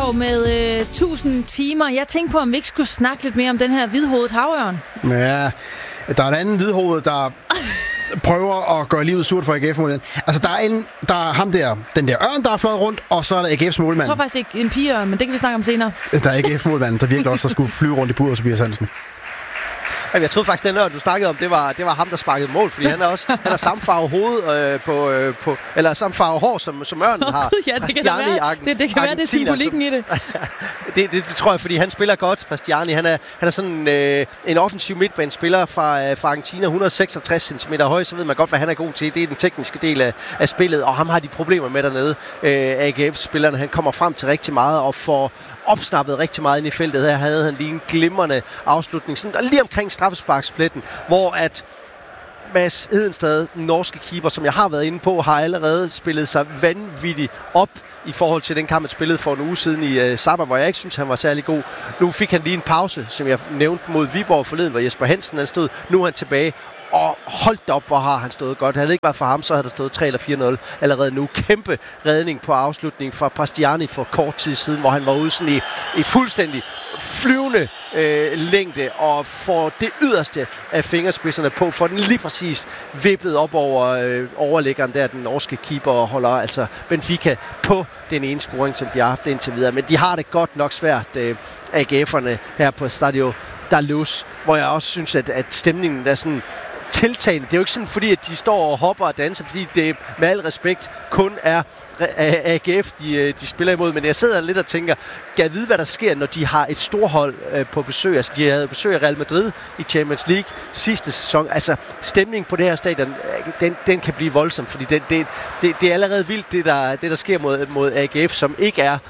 Hav med 1000 timer. Jeg tænkte på, om vi ikke skulle snakke lidt mere om den her hvidhovedet havørn. Ja, der er en anden hvidhoved, der prøver at gøre livet stort for AGF-målmanden. Altså, der er ham der, den der ørn, der er fløjet rundt, og så er der AGF's målmand. Jeg tror faktisk ikke en pigeørn, men det kan vi snakke om senere. Der er AGF-målmanden, der virkelig også skulle flyve rundt i buret, Tobias Hansen. Jeg troede faktisk, den ørn, du snakkede om, det var ham, der sparkede mål, fordi han har samme farve hoved eller samme farve hår, som ørnen har. Ja, det kan være, det er symbolikken i det. det tror jeg, fordi han spiller godt, Bastiani. Han er sådan en offensiv midtbanespiller fra Argentina, 166 cm høj, så ved man godt, hvad han er god til. Det er den tekniske del af spillet, og ham har de problemer med dernede. AGF-spillerne, han kommer frem til rigtig meget og får opsnappet rigtig meget ind i feltet. Her havde han lige en glimrende afslutning, sådan lige omkring straffesparkspletten, hvor at Mads Hedenstad, den norske keeper, som jeg har været inde på, har allerede spillet sig vanvittigt op i forhold til den kamp, han spillede for en uge siden i Sabah, hvor jeg ikke synes, han var særlig god. Nu fik han lige en pause, som jeg nævnte mod Viborg forleden, hvor Jesper Hansen han stod. Nu er han tilbage. Og holdt op, hvor har han stået godt. Havde det ikke været for ham, så havde der stået 3 eller 4-0 allerede nu. Kæmpe redning på afslutningen fra Bastiani for kort tid siden, hvor han var ude sådan i fuldstændig flyvende længde og får det yderste af fingerspidserne på, for den lige præcis vippet op over overliggeren der, den norske keeper, og holder altså Benfica på den ene scoring, som de har haft indtil videre. Men de har det godt nok svært, AGF'erne her på Stadio da Luz, hvor jeg også synes, at stemningen er sådan tiltagende. Det er jo ikke sådan, fordi at de står og hopper og danser, fordi det med al respekt kun er AGF, de spiller imod. Men jeg sidder lidt og tænker, kan jeg vide, hvad der sker, når de har et storhold på besøg? Altså, de havde besøg af Real Madrid i Champions League sidste sæson. Altså, stemningen på det her stadion, den kan blive voldsom, fordi det er allerede vildt, det der sker mod AGF, som ikke er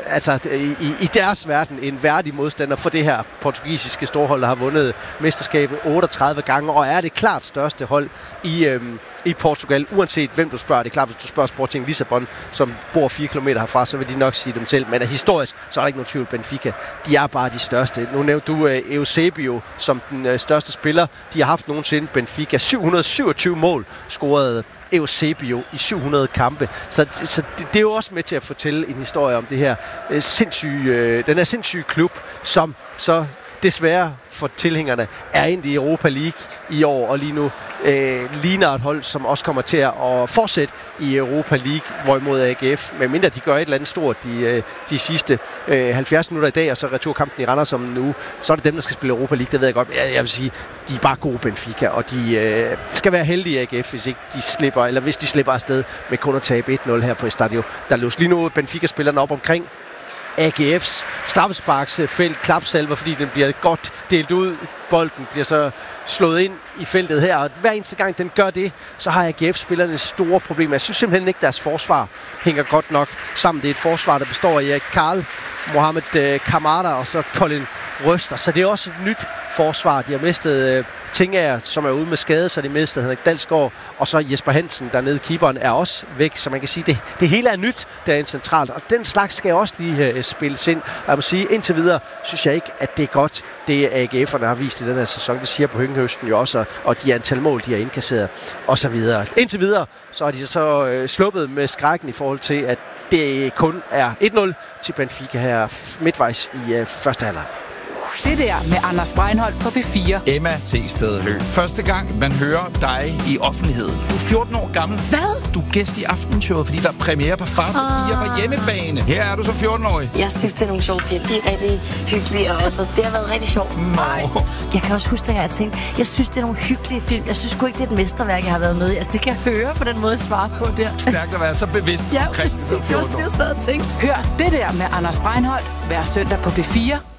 i deres verden en værdig modstander for det her portugisiske storhold, der har vundet mesterskabet 38 gange, og er det klart største hold i Portugal, uanset hvem du spørger. Det er klart, hvis du spørger Sporting Lissabon, som bor 4 km herfra, så vil de nok sige dem selv. Men historisk, så er der ikke nogen tvivl. Benfica, de er bare de største. Nu nævnte du Eusebio som den største spiller, de har haft nogensinde. Benfica, 727 mål scorede Eusebio i 700 kampe. Så det er jo også med til at fortælle en historie om det her den her sindssyge klub, som så desværre for tilhængerne er ind i Europa League i år, og lige nu ligner et hold, som også kommer til at fortsætte i Europa League, hvorimod AGF, medmindre de gør et eller andet stort de sidste 70 minutter i dag, og så returkampen i Randers om en uge, så er det dem, der skal spille Europa League, det ved jeg godt. Jeg vil sige, de er bare gode Benfica, og de skal være heldige AGF, hvis de slipper afsted med kun at tabe 1-0 her på Stadio da Luz. Lige nu Benfica-spillerne op omkring AGF's straffesparksfelt klapsalver, fordi den bliver godt delt ud. Bolden bliver så slået ind i feltet her, og hver eneste gang den gør det, så har AGF-spillerne store problemer. Jeg synes simpelthen ikke, deres forsvar hænger godt nok sammen. Det er et forsvar, der består af Karl, Mohamed Kamada og så Colin Røster. Så det er også et nyt forsvar. De har mistet Tingager, som er ude med skade, så de mistede Henrik Dalsgaard, og så Jesper Hansen dernede, keeperen, er også væk, så man kan sige, det hele er nyt derinde centralt, og den slags skal også lige spilles ind. Og jeg må sige, indtil videre synes jeg ikke, at det er godt, det AGF'erne har vist i den her sæson. Det siger på Høsten jo også, og de antal mål, de har indkasseret, og så videre. Indtil videre, så har de så sluppet med skrækken i forhold til, at det kun er 1-0 til Benfica her midtvejs i første halvleg. Det der med Anders Breinholt på P4. Emma T. Høgh. Første gang, man hører dig i offentligheden. Du er 14 år gammel. Hvad? Du er gæst i Aftenshowet, fordi der er premiere på Far for Piger på hjemmebane. Her er du som 14-årig. Jeg synes, det er nogle sjove film. De er rigtig hyggelige, og altså, det har været rigtig sjovt. Nej. Jeg kan også huske, at jeg tænkte, jeg synes, det er nogle hyggelige film. Jeg synes sgu ikke, det er et mesterværk, jeg har været med i. Altså, det kan jeg høre på den måde, jeg svarer på der. Stærkt at være så bevidst ja, omkring det som 14 år. Jeg sad og tænkte. Hør det der med Anders Breinholt hver søndag på P4.